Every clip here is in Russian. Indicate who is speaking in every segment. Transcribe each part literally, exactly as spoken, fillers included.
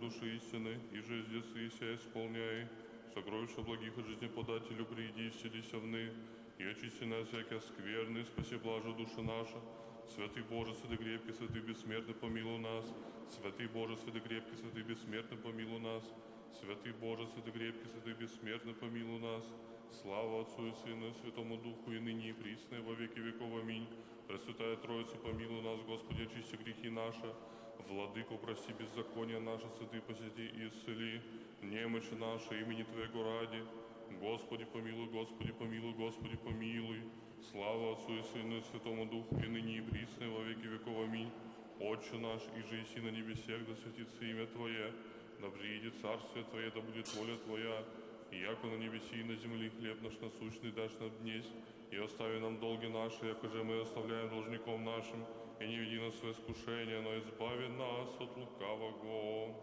Speaker 1: души истины, и же здесь ися исполняй. Сокровища благих и жизнеподателю приди, исцелися вны, и очисти нас всякие скверны, спаси блажа душа наша. Святый Боже, святый крепкий, святый бессмертный, помилуй нас. Святый Боже, святый крепкий, святый бессмертный, помилуй нас. Святый Боже, святый крепкий, святый бессмертный, помилуй нас. Слава Отцу и Сыну и Святому Духу, и ныне и присно, и во веки веков. Аминь. Пресвятая Троица, помилуй нас, Господи, очисти грехи наши. Владыку, прости беззакония наши, святый посети и исцели немощи наши имени Твоего ради. Господи, помилуй, Господи, помилуй, Господи, помилуй. Слава Отцу и Сыну и Святому Духу, и ныне и присно, и во веки веков. Аминь. Отче наш, и же еси на небесех, да святится имя Твое, да приидет царствие Твое, да будет воля Твоя, и яко на небеси и на земле хлеб наш насущный дашь нам днесь, и остави нам долги наши, яко же мы оставляем должником нашим, и не веди нас в искушение, но избави нас от лукавого.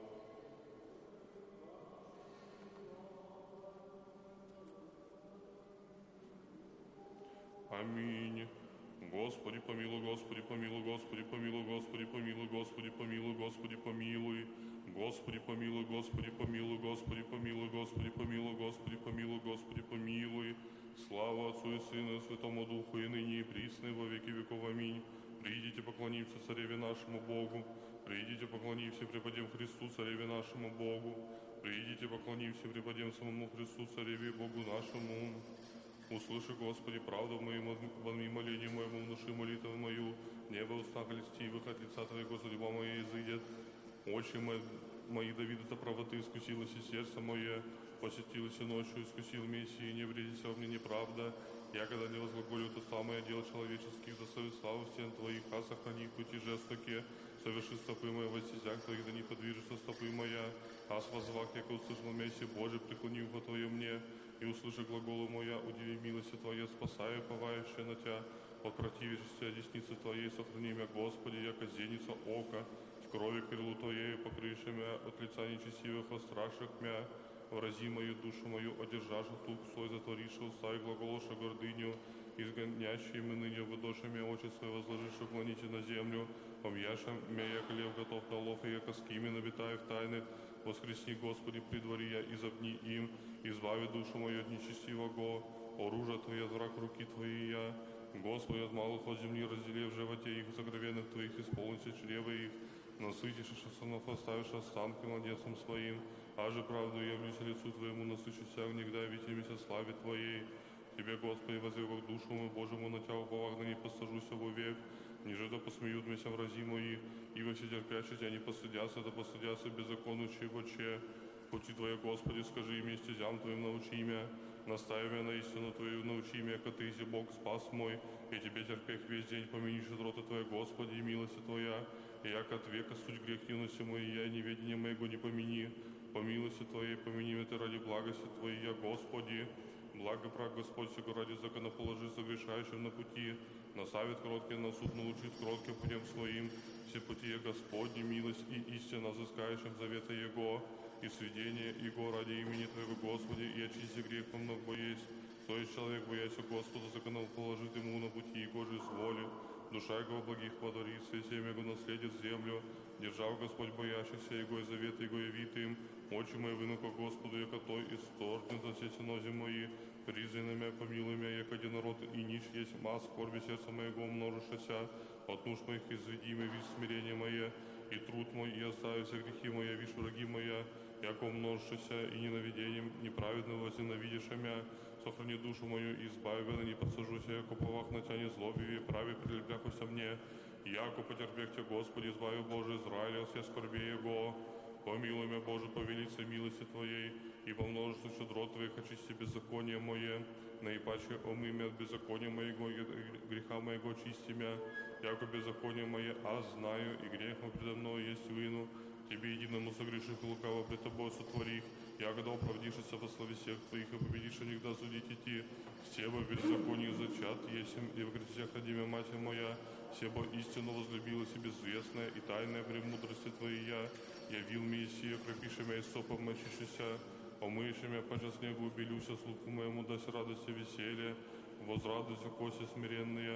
Speaker 1: Аминь. Господи, помилуй, Господи, помилуй, Господи, помилуй, Господи, помилуй, Господи, помилуй, Господи, помилуй. Господи, помилуй, Господи, помилуй, Господи, помилуй, Господи, помилуй, Господи, помилуй, Господи, помилуй. Слава Отцу и Сыну и Святому Духу, и ныне и присно, и во веки веков. Аминь. Придите, поклонимся Цареве нашему Богу. Придите, поклонимся, преподем Христу, Цареве нашему Богу. Придите, поклонимся, преподем самому Христу, Цареве Богу нашему. Услыши, Господи, правду в моем молении моему, внуши молитву мою, небо уста льстивых от лица Твоего, судьба моя изыдет. Очи мои, мои Давида правоты искусилось и сердце мое, посетилось и ночью, искусил Мессии, не вредится во мне неправда. Я, когда не возглаголю уста моя дел человеческих, за совет славу стен Твоих, а сохрани пути жестоки, соверши стопы мои во стезях Твоих, да не подвижется стопы моя. Ас возвах, яко услышал Мессии Божий, преклони ухо Твое мне, и услыши глаголу моя, удиви милости Твоя, спасая, повающая на Тя, от противящейся десницы Твоей, сохрани меня, Господи, яко зеница ока, в крови крылу Твоей, покрывши меня от лица нечестивых, востраших мя, врази мою душу мою, одержаша тук свой, затворивши уста и глаголоша гордыню, изгонящий мы ныне выдошами очи свои, возложивши уклоните на землю, помьяша мя, яко лев готов на лов, и яко скимен обитая в тайны, воскресни, Господи, при дворе я, изобни им, избави душу мою от нечестивого, оружие Твое, враг руки Твои я, Господи, от малых от земли раздели в животе их, сокровенных Твоих, исполнится чрева их, насытишь сынов, оставишь останки младенцам своим, а же правду явлюсь лицу Твоему, насыщуся в негда, витимися славе Твоей. Тебе, Господи, возвел душу мою Божьему, на Тя уповах, да не посажуся во век, ниже да посмеют меня врази мои, ибо все терпящие Тя не постыдятся, да постыдятся беззаконничи воче. Пути Твоя, Господи, скажи им, стезям Твоим научи меня, настави меня на истину Твою, научи меня, как Ты есть Бог, спас мой, и Тебе терпех весь день, помянишь от рота Твоя, Господи, и милость Твоя, и яко от века суть грех юности моей, я неведение моего не помяни, по милости Твоей помяни меня Ты ради благости Твоей, я, Господи, благо прав Господь, сего ради закона положи согрешающим на пути, на совет кроткий, на суд научит кротким путем своим, все пути я, Господни, милость и истина, взыскающим завета Его, и сведение Его ради имени Твоего, Господи, и очисти грех по много есть. То есть человек, боясь Господа, законов положит ему на пути Его же воли, душа Его благих подарит, все семя Его наследит землю, держав Господь боящихся Его и завет Его явит им, очи мои вынука Господу, яко той исторгнет за все синози мои, призваны меня, помилуй меня, яко один народ и нич есть, ма скорби сердца моего умножишься, от нужд моих изведи меня, вишь смирение мое, и труд мой, и остави все грехи мои, вишь враги моя, яко умножишься, и ненавидением неправедного возненавидишь меня, сохрани душу мою, и избави меня, не подсажуся, яко повах на Тя не злоби, и праве прилепляхуся мне, яко потерпех Тя, Господи, избави Боже Израиля, все скорби Его. Помилуй меня, Боже, по велице милости Твоей, и по множеству щедрот Твоих очисти беззаконие мое, наипаче омы меня от беззакония моего, и греха моего очисти меня, яко беззаконие мое, а знаю, и грех мой предо мной есть вину, Тебе единому согрешив и лукаво пред Тобой сотворив, ягода оправдишься во славе всех Твоих, и победишь никогда судить идти, все бы беззаконие зачат есим, и в грехах родимя Матерь моя, все бы истину возлюбилась и безвестная, и тайная премудрости Твоей я, явил Мессия, крепиши меня истопом мочишися, помыши меня, паче снегу убелюся, слуху моему дасть радость и веселье, возрадуйся, кости смиренные,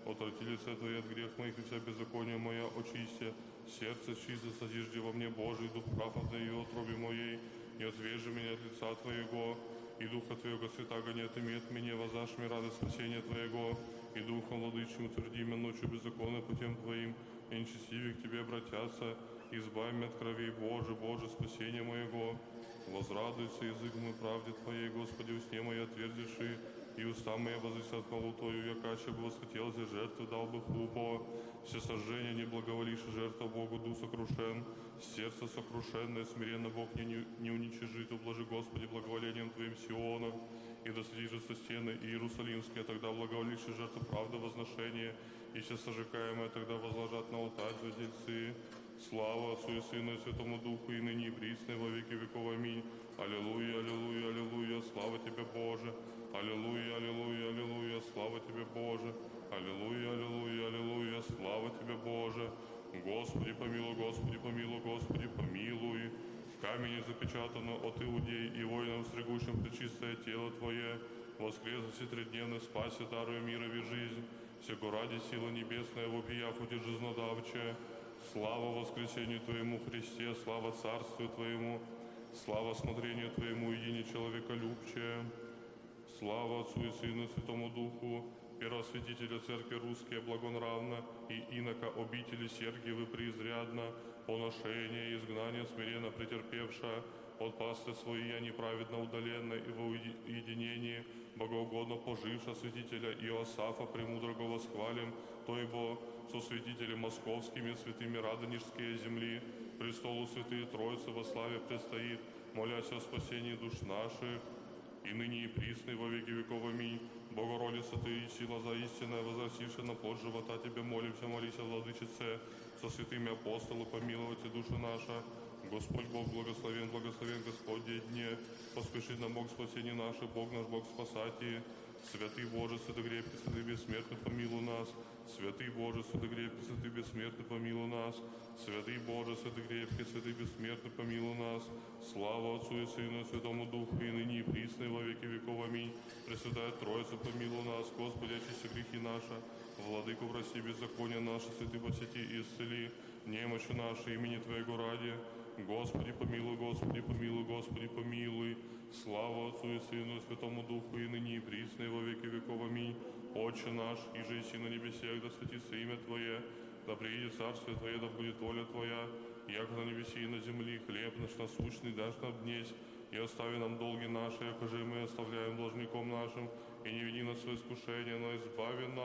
Speaker 1: Отврати лице Твое от грех моих, и вся беззаконие моя очисти. Сердце чисто созижди во мне, Божий, дух правды и утробе моей. Не отвержи меня от лица Твоего, и Духа Твоего святаго не отыми от меня, воздашь мне радость спасения Твоего, и Духом владычим утверди меня ночью беззаконно путем Твоим, и нечестивые к Тебе обратятся, избавь меня от крови, Боже, Боже, спасение моего. Возрадуется язык мой правде Твоей, Господи, усне мои отвердиши, и уста мои возвестят хвалу Твою, якаче бы восхотелось, жертвы дал бы хлупо. Все сожжения не благоволишь, жертва Богу, дух сокрушен, сердце сокрушенное, смиренно Бог не, не, не уничижит, ублажи, Господи, благоволением Твоим Сиона, и досветишься стены Иерусалимские, тогда благоволишь жертву правды возношения, и все сожигаемые тогда возложат на алтарь жительцы. Слава Отцу и Сыну и Святому Духу, и ныне и присно, и во веки веков. Аминь. Аллилуйя, аллилуйя, аллилуйя, слава Тебе, Боже. Аллилуйя, аллилуйя, аллилуйя, слава Тебе, Боже. Аллилуйя, аллилуйя, аллилуйя, слава Тебе, Боже. Господи, помилуй, Господи, помилуй, Господи, помилуй. В камени запечатано от иудей и воинам, стригущим пречистое тело Твое. Воскрес всетредневный спаси, даруя мирови жизнь. Всего ради сила небесная, вопияв удержи знодавче. Слава воскресению Твоему, Христе, слава Царствию Твоему, слава смотрению Твоему, едине человеколюбче. Слава Отцу и Сыну и Святому Духу, первосвятителя Церкви Русские благонравно, и инока обители Сергиевы преизрядно, поношение и изгнание смиренно претерпевша, от пасты свои я неправедно удаленно и во уединении, богоугодно поживша святителя Иосафа премудрого восхвалим, то ибо со святителем московскими святыми радонежские земли, престолу святые Троицы во славе предстоит, молясь о спасении душ наших, и ныне и присно, и во веки веков. Аминь. Богородица Ты и сила за истинное, возвративши на плод живота Тебе молимся, молись о Владычице, со святыми апостолы помиловать душа наша. Господь Бог благословен, благословен Господь дне, поспешит на Бог спасение наше, Бог наш Бог спасати. Святый Боже, святый крепкий, святый бессмертный, помилуй нас. Святый Боже, святый крепкий, святый бессмертный, помилуй нас. Святый Боже, святый крепкий, святый бессмертный, помилуй нас. Слава Отцу и Сыну и Святому Духу, и ныне и присно, и во веки веков. Аминь. Пресвятая Троица, помилуй нас. Господи, очисти грехи наши. Владыку, прости беззакония наши, святый посети и исцели немощи наши, имени Твоего ради. Господи, помилуй, Господи, помилуй, Господи, помилуй. Слава Отцу и Сыну и Святому Духу, и ныне и присно, и во веки веков. Аминь. Отче наш, иже еси на небесех, да светится имя Твое, да приедет царствие Твое, да будет воля Твоя, як на небеси и на земли. Хлеб наш насущный дашь нам днесь, и остави нам долги наши, якоже мы оставляем должником нашим, и не веди нас в искушение, но избави нас